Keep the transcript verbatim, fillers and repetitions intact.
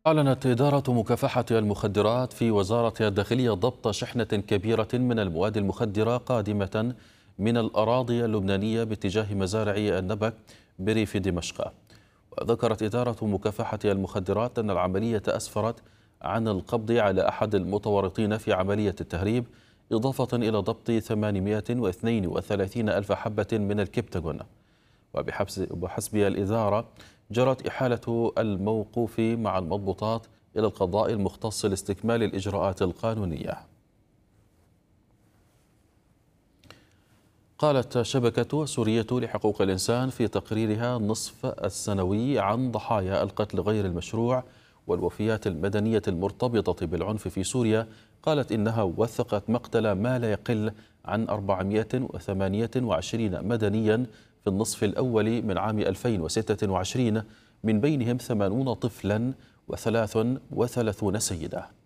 أعلنت إدارة مكافحة المخدرات في وزارة الداخلية ضبط شحنة كبيرة من المواد المخدرة قادمة من الأراضي اللبنانية باتجاه مزارع النبك بريف دمشق. وذكرت إدارة مكافحة المخدرات أن العملية أسفرت عن القبض على أحد المتورطين في عملية التهريب، إضافة إلى ضبط ثمانمائة واثنين وثلاثين ألف حبة من الكبتاغون. وبحسب الإدارة جرت إحالة الموقوف مع المضبوطات إلى القضاء المختص لاستكمال الإجراءات القانونية. قالت شبكة سورية لحقوق الإنسان في تقريرها النصف السنوي عن ضحايا القتل غير المشروع والوفيات المدنية المرتبطة بالعنف في سوريا، قالت إنها وثقت مقتل ما لا يقل عن أربعمائة وثمانية وعشرين مدنيا في النصف الأول من عام ألفين وستة وعشرين، من بينهم ثمانون طفلا وثلاث وثلاثون سيدة.